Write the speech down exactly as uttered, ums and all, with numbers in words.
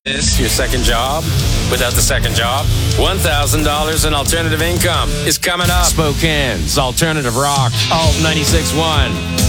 This your second job? Without the second job, one thousand dollars in alternative income is coming up. Spokane's Alternative Rock, Alt ninety-six point one.